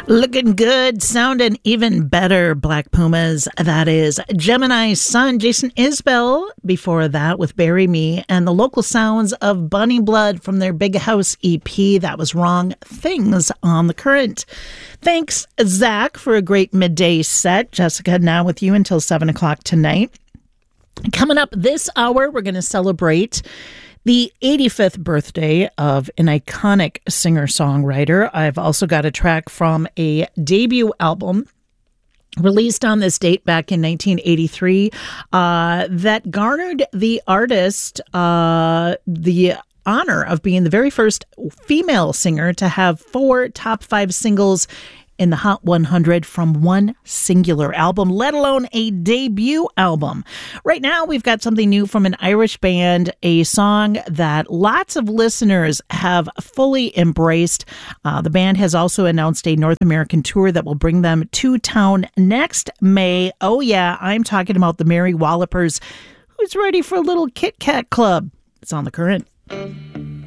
Looking good, sounding even better, Black Pumas. That is Gemini's son, Jason Isbell. Before that, with Bury Me, and the local sounds of Bunny Blood from their Big House EP. That was Wrong Things on The Current. Thanks, Zach, for a great midday set. Jessica, now with you until 7 o'clock tonight. Coming up this hour, we're going to celebrate the 85th birthday of an iconic singer-songwriter. I've also got a track from a debut album released on this date back in 1983 that garnered the artist the honor of being the very first female singer to have 4 top 5 singles in the Hot 100 from one singular album, let alone a debut album. Right now, we've got something new from an Irish band, a song that lots of listeners have fully embraced. The band has also announced a North American tour that will bring them to town next May. Oh yeah, I'm talking about the Mary Wallopers. Who's ready for a little Kit Kat Club? It's on The Current.